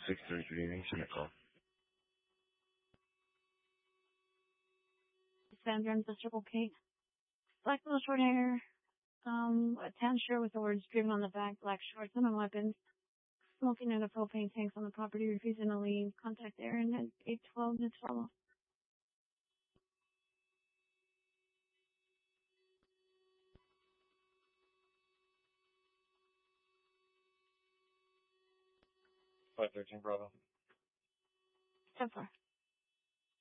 633 Internet call. Sandra and the Circle K. Black little short hair. A tan shirt with the words driven on the back, black shorts, and weapons. Smoking in a propane tanks on the property, refusing to leave. Contact Aaron at 812 to follow. Five 13 Bravo. 10-4.